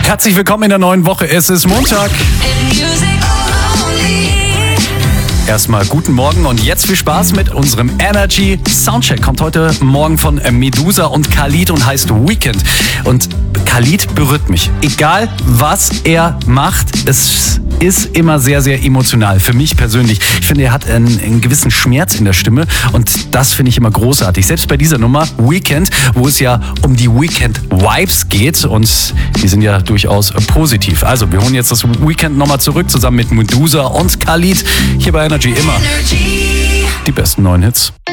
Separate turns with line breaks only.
Herzlich willkommen in der neuen Woche. Es ist Montag. Erstmal guten Morgen und jetzt viel Spaß mit unserem Energy Soundcheck. Kommt heute Morgen von Medusa und Khalid und heißt Weekend. Und Khalid berührt mich. Egal was er macht, es ist immer sehr, sehr emotional. Für mich persönlich. Ich finde, er hat einen gewissen Schmerz in der Stimme und das finde ich immer großartig. Selbst bei dieser Nummer Weekend, wo es ja um die Weekend-Vibes geht und die sind ja durchaus positiv. Also, wir holen jetzt das Weekend nochmal zurück, zusammen mit Medusa und Khalid. Hier bei Energy immer die besten neuen Hits.